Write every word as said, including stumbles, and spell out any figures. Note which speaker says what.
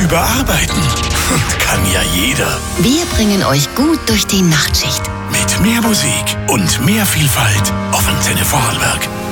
Speaker 1: überarbeiten. Kann ja jeder.
Speaker 2: Wir bringen euch gut durch die Nachtschicht.
Speaker 1: Mit mehr Musik und mehr Vielfalt auf Antenne Vorarlberg.